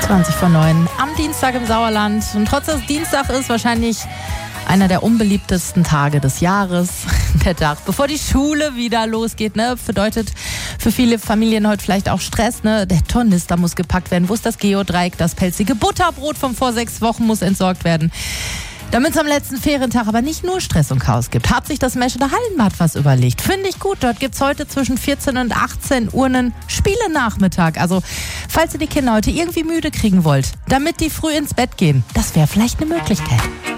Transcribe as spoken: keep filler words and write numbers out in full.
zwanzig vor neun am Dienstag im Sauerland. Und trotz dass es Dienstag ist, wahrscheinlich einer der unbeliebtesten Tage des Jahres. Der Tag, bevor die Schule wieder losgeht, ne, bedeutet für viele Familien heute vielleicht auch Stress, ne? Der Tornister muss gepackt werden. Wo ist das Geodreieck? Das pelzige Butterbrot von vor sechs Wochen muss entsorgt werden. Damit es am letzten Ferientag aber nicht nur Stress und Chaos gibt, hat sich das Mescheder Hallenbad was überlegt. Finde ich gut. Dort gibt es heute zwischen vierzehn und achtzehn Uhr einen Spielenachmittag. Also, falls ihr die Kinder heute irgendwie müde kriegen wollt, damit die früh ins Bett gehen, das wäre vielleicht eine Möglichkeit.